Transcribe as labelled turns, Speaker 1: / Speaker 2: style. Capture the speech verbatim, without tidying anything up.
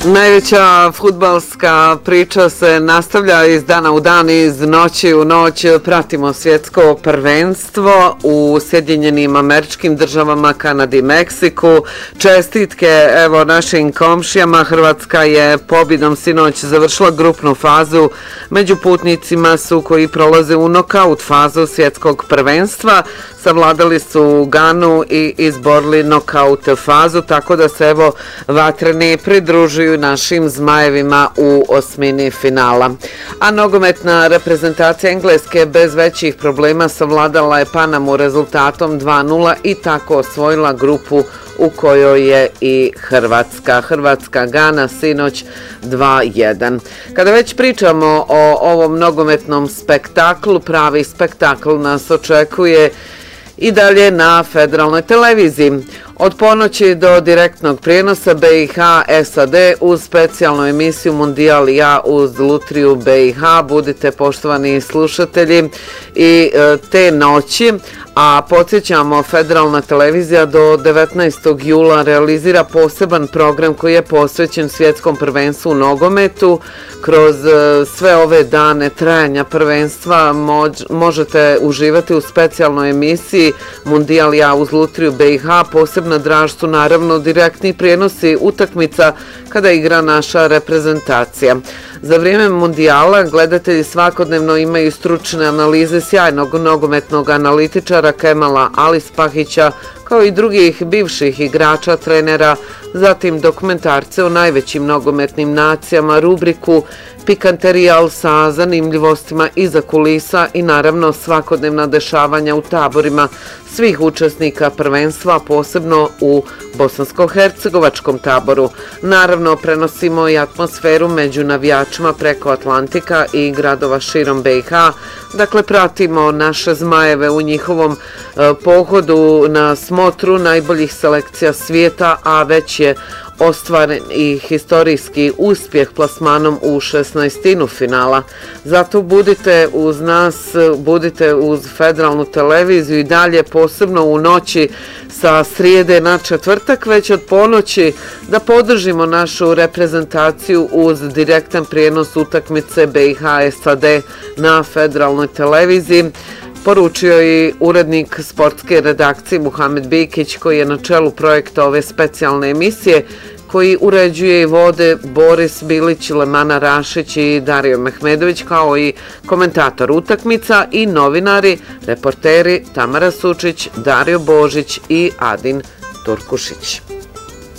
Speaker 1: Najveća fudbalska priča se nastavlja iz dana u dan, iz noći u noć. Pratimo svjetsko prvenstvo u Sjedinjenim Američkim Državama, Kanadi i Meksiku. Čestitke evo našim komšijama. Hrvatska je pobjedom sinoć završila grupnu fazu. Među putnicima su koji prolaze u nokaut fazu svjetskog prvenstva. Savladali su Ganu i izborili nokaut fazu, tako da se evo vatreni pridružuju našim zmajevima u osmini finala. A nogometna reprezentacija Engleske bez većih problema savladala je Panamu rezultatom dva nula i tako osvojila grupu u kojoj je i Hrvatska. Hrvatska Gana sinoć dva jedan. Kada već pričamo o ovom nogometnom spektaklu, pravi spektakl nas očekuje i dalje na federalnoj televiziji. Od ponoći do direktnog prijenosa B i H S A D uz specijalnu emisiju Mundijal i ja uz Lutriju B i H. Budite poštovani slušatelji i te noći. A podsjećamo, federalna televizija do devetnaestog jula realizira poseban program koji je posvećen svjetskom prvenstvu u nogometu. Kroz sve ove dane trajanja prvenstva možete uživati u specijalnoj emisiji Mundijal i ja uz Lutriju B i H. Posebna draž su naravno direktni prijenosi utakmica kada igra naša reprezentacija. Za vrijeme Mundijala gledatelji svakodnevno imaju stručne analize sjajnog nogometnog analitičara Kemala Alispahića, kao i drugih bivših igrača, trenera, zatim dokumentarce o najvećim nogometnim nacijama, rubriku Pikanterijal sa zanimljivostima iza kulisa i naravno svakodnevna dešavanja u taborima svih učesnika prvenstva, posebno u bosansko-hercegovačkom taboru. Naravno, prenosimo i atmosferu među navijačima preko Atlantika i gradova širom B i H. Dakle, pratimo naše zmajeve u njihovom e, pohodu na smotru najboljih selekcija svijeta, a već je ostvaren i historijski uspjeh plasmanom u šesnaestinu finala. Zato budite uz nas, budite uz federalnu televiziju i dalje, posebno u noći sa srijede na četvrtak, već od ponoći, da podržimo našu reprezentaciju uz direktan prijenos utakmice B i H S A D na federalnoj televiziji. Poručio i urednik sportske redakcije Muhamed Bikić, koji je na čelu projekta ove specijalne emisije, koji uređuje i vode Boris Bilić, Lemana Rašić i Dario Mehmedović, kao i komentator utakmica i novinari, reporteri Tamara Sučić, Dario Božić i Adin Turkušić.